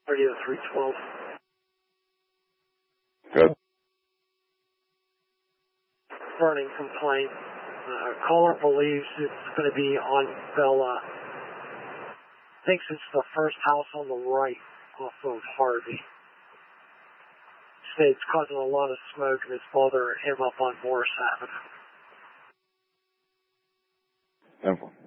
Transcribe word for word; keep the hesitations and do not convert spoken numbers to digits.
Radio three twelve. Good. Burning complaint. Uh, caller believes it's going to be on Bella. Thinks it's the first house on the right off of Harvey. Said it's causing a lot of smoke and it's bothering him up on Morris Avenue. Simple.